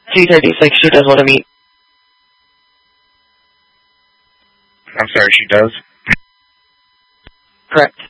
3:30, like she does want to meet. I'm sorry, she does? Correct.